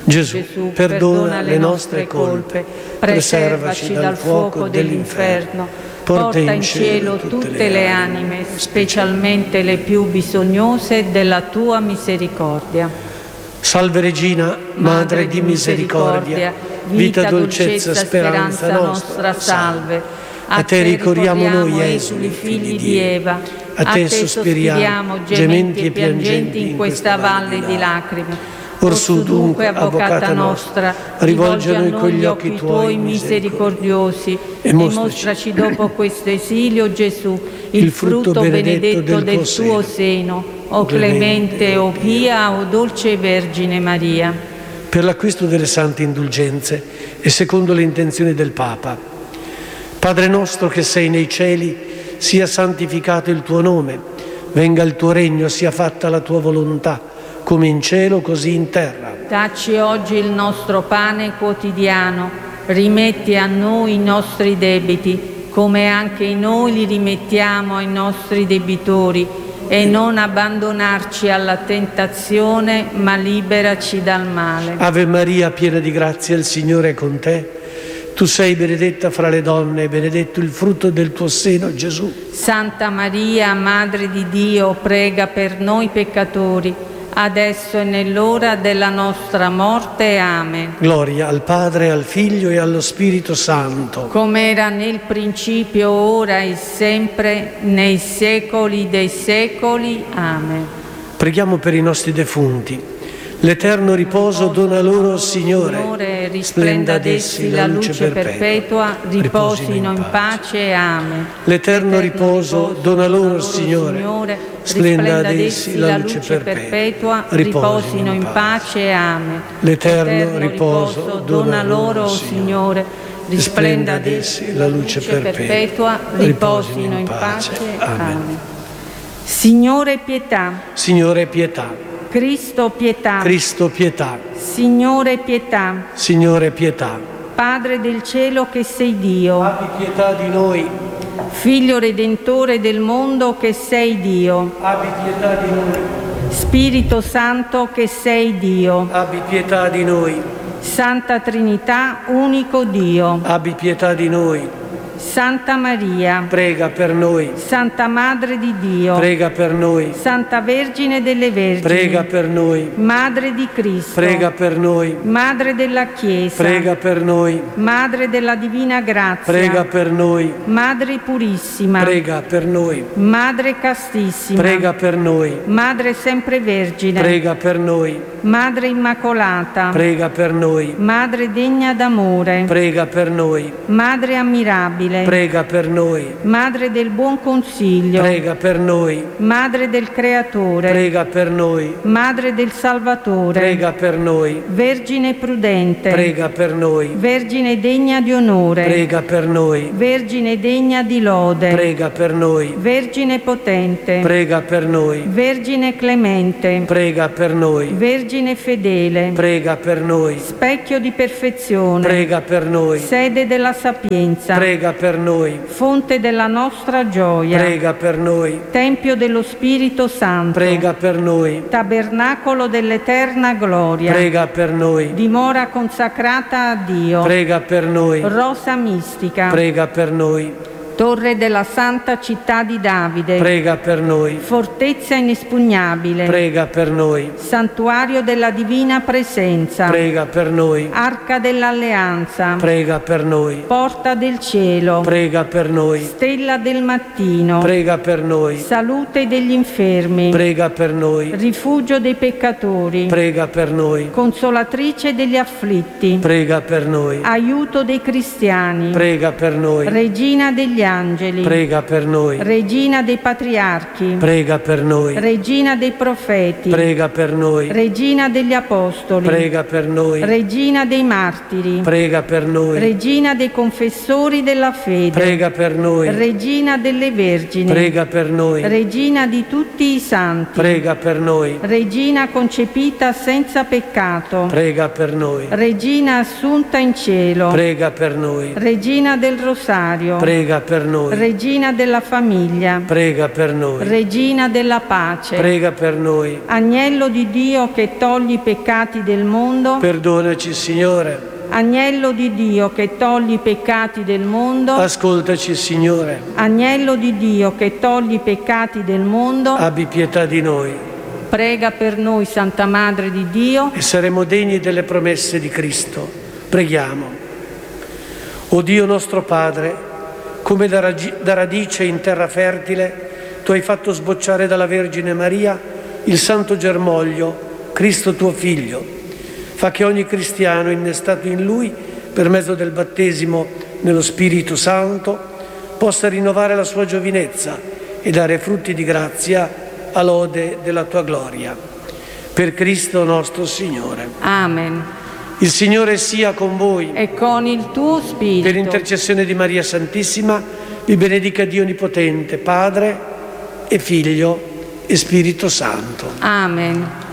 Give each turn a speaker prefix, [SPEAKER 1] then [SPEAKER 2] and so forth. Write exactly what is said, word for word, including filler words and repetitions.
[SPEAKER 1] Gesù, perdona le nostre colpe, preservaci dal fuoco dell'inferno, porta in cielo tutte le anime, specialmente le più bisognose della tua misericordia.
[SPEAKER 2] Salve Regina, Madre di misericordia, vita, dolcezza, speranza nostra, salve.
[SPEAKER 1] A te ricorriamo noi, esuli, figli di Eva,
[SPEAKER 2] a te sospiriamo,
[SPEAKER 1] gementi e piangenti in questa valle di lacrime.
[SPEAKER 2] Orsù dunque, Avvocata nostra, rivolgi a noi con gli occhi tuoi
[SPEAKER 1] misericordiosi e mostraci dopo questo esilio Gesù, il frutto benedetto del tuo seno, o clemente, o pia, o dolce Vergine Maria.
[SPEAKER 2] Per l'acquisto delle sante indulgenze e secondo le intenzioni del Papa. Padre nostro che sei nei cieli, sia santificato il tuo nome, venga il tuo regno, sia fatta la tua volontà, come in cielo così in terra.
[SPEAKER 1] Dacci oggi il nostro pane quotidiano, rimetti a noi i nostri debiti, come anche noi li rimettiamo ai nostri debitori, e non abbandonarci alla tentazione, ma liberaci dal male.
[SPEAKER 2] Ave Maria, piena di grazia, il Signore è con te. Tu sei benedetta fra le donne e benedetto il frutto del tuo seno, Gesù.
[SPEAKER 1] Santa Maria, Madre di Dio, prega per noi peccatori, adesso e nell'ora della nostra morte. Amen.
[SPEAKER 2] Gloria al Padre, al Figlio e allo Spirito Santo.
[SPEAKER 1] Come era nel principio, ora e sempre, nei secoli dei secoli. Amen.
[SPEAKER 2] Preghiamo per i nostri defunti. L'eterno riposo dona loro, Signore,
[SPEAKER 1] risplenda ad essi la luce perpetua, riposino in pace. Amen.
[SPEAKER 2] L'eterno riposo dona loro, Signore, splenda ad essi la luce perpetua,
[SPEAKER 1] riposino in pace. Amen.
[SPEAKER 2] L'eterno riposo
[SPEAKER 1] dona loro, Signore, risplenda ad essi la luce perpetua, riposino in pace. Amen. Signore pietà.
[SPEAKER 2] Signore pietà.
[SPEAKER 1] Cristo pietà.
[SPEAKER 2] Cristo pietà.
[SPEAKER 1] Signore pietà.
[SPEAKER 2] Signore pietà.
[SPEAKER 1] Padre del cielo che sei Dio.
[SPEAKER 2] Abbi pietà di noi.
[SPEAKER 1] Figlio redentore del mondo che sei Dio.
[SPEAKER 2] Abbi pietà di noi.
[SPEAKER 1] Spirito Santo che sei Dio.
[SPEAKER 2] Abbi pietà di noi.
[SPEAKER 1] Santa Trinità, unico Dio.
[SPEAKER 2] Abbi pietà di noi.
[SPEAKER 1] Santa Maria,
[SPEAKER 2] prega per noi.
[SPEAKER 1] Santa Madre di Dio,
[SPEAKER 2] prega per noi.
[SPEAKER 1] Santa Vergine delle Vergini,
[SPEAKER 2] prega per noi.
[SPEAKER 1] Madre di Cristo,
[SPEAKER 2] prega per noi.
[SPEAKER 1] Madre della Chiesa,
[SPEAKER 2] prega per noi.
[SPEAKER 1] Madre della Divina Grazia,
[SPEAKER 2] prega per noi.
[SPEAKER 1] Madre Purissima,
[SPEAKER 2] prega per noi.
[SPEAKER 1] Madre Castissima,
[SPEAKER 2] prega per noi.
[SPEAKER 1] Madre Sempre Vergine,
[SPEAKER 2] prega per noi.
[SPEAKER 1] Madre Immacolata,
[SPEAKER 2] prega per noi.
[SPEAKER 1] Madre degna d'amore,
[SPEAKER 2] prega per noi.
[SPEAKER 1] Madre ammirabile,
[SPEAKER 2] prega per noi.
[SPEAKER 1] Madre del buon consiglio,
[SPEAKER 2] prega per noi.
[SPEAKER 1] Madre del Creatore,
[SPEAKER 2] prega per noi.
[SPEAKER 1] Madre del Salvatore,
[SPEAKER 2] prega per noi.
[SPEAKER 1] Vergine prudente,
[SPEAKER 2] prega per noi.
[SPEAKER 1] Vergine degna di onore,
[SPEAKER 2] prega per noi.
[SPEAKER 1] Vergine degna di lode,
[SPEAKER 2] prega per noi.
[SPEAKER 1] Vergine potente,
[SPEAKER 2] prega per noi.
[SPEAKER 1] Vergine clemente,
[SPEAKER 2] prega per noi.
[SPEAKER 1] Vergine fedele,
[SPEAKER 2] prega per noi.
[SPEAKER 1] specchio di perfezione,
[SPEAKER 2] prega per noi.
[SPEAKER 1] sede della sapienza,
[SPEAKER 2] prega per noi.
[SPEAKER 1] fonte della nostra gioia,
[SPEAKER 2] prega per noi.
[SPEAKER 1] Tempio dello Spirito Santo,
[SPEAKER 2] prega per noi.
[SPEAKER 1] Tabernacolo dell'eterna gloria,
[SPEAKER 2] prega per noi.
[SPEAKER 1] dimora consacrata a Dio,
[SPEAKER 2] prega per noi.
[SPEAKER 1] rosa mistica,
[SPEAKER 2] prega per noi.
[SPEAKER 1] torre della santa città di Davide,
[SPEAKER 2] prega per noi.
[SPEAKER 1] fortezza inespugnabile,
[SPEAKER 2] prega per noi.
[SPEAKER 1] santuario della divina presenza,
[SPEAKER 2] prega per noi.
[SPEAKER 1] arca dell'alleanza,
[SPEAKER 2] prega per noi.
[SPEAKER 1] porta del cielo,
[SPEAKER 2] prega per noi.
[SPEAKER 1] stella del mattino,
[SPEAKER 2] prega per noi.
[SPEAKER 1] salute degli infermi,
[SPEAKER 2] prega per noi.
[SPEAKER 1] rifugio dei peccatori,
[SPEAKER 2] prega per noi.
[SPEAKER 1] consolatrice degli afflitti,
[SPEAKER 2] prega per noi.
[SPEAKER 1] aiuto dei cristiani,
[SPEAKER 2] prega per noi.
[SPEAKER 1] regina degli angeli,
[SPEAKER 2] prega per noi.
[SPEAKER 1] regina dei patriarchi,
[SPEAKER 2] prega per noi.
[SPEAKER 1] regina dei profeti,
[SPEAKER 2] prega per noi.
[SPEAKER 1] regina degli apostoli,
[SPEAKER 2] prega per noi.
[SPEAKER 1] regina dei martiri,
[SPEAKER 2] prega per noi.
[SPEAKER 1] regina dei confessori della fede,
[SPEAKER 2] prega per noi.
[SPEAKER 1] regina delle vergini,
[SPEAKER 2] prega per noi.
[SPEAKER 1] regina di tutti i santi,
[SPEAKER 2] prega per noi.
[SPEAKER 1] regina concepita senza peccato,
[SPEAKER 2] prega per noi.
[SPEAKER 1] regina assunta in cielo,
[SPEAKER 2] prega per noi.
[SPEAKER 1] regina del rosario,
[SPEAKER 2] prega per noi.
[SPEAKER 1] Regina della famiglia,
[SPEAKER 2] Prega per noi.
[SPEAKER 1] Regina della pace,
[SPEAKER 2] Prega per noi.
[SPEAKER 1] Agnello di Dio che togli i peccati del mondo,
[SPEAKER 2] Perdonaci, Signore.
[SPEAKER 1] Agnello di Dio che togli i peccati del mondo,
[SPEAKER 2] Ascoltaci, Signore.
[SPEAKER 1] Agnello di Dio che togli i peccati del mondo,
[SPEAKER 2] Abbi pietà di noi.
[SPEAKER 1] prega per noi, Santa Madre di Dio,
[SPEAKER 2] E saremo degni delle promesse di Cristo. Preghiamo. O Dio nostro Padre, come da, ragi- da radice in terra fertile, tu hai fatto sbocciare dalla Vergine Maria il santo germoglio, Cristo tuo Figlio. Fa che ogni cristiano innestato in Lui, per mezzo del battesimo nello Spirito Santo, possa rinnovare la sua giovinezza e dare frutti di grazia a lode della tua gloria. Per Cristo nostro Signore.
[SPEAKER 1] Amen.
[SPEAKER 2] Il Signore sia con voi.
[SPEAKER 1] E con il tuo spirito.
[SPEAKER 2] Per intercessione di Maria Santissima, vi benedica Dio Onnipotente, Padre e Figlio e Spirito Santo.
[SPEAKER 1] Amen.